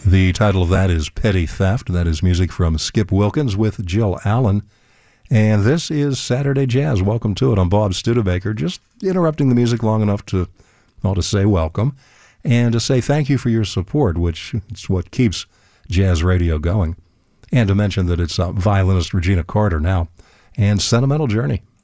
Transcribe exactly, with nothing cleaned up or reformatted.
The title of that is Petty Theft. That is music from Skip Wilkins with Jill Allen. And this is Saturday Jazz. Welcome to it. I'm Bob Studebaker, just interrupting the music long enough to, well, to say welcome and to say thank you for your support, which is what keeps jazz radio going. And to mention that it's uh, violinist Regina Carter now and Sentimental Journey.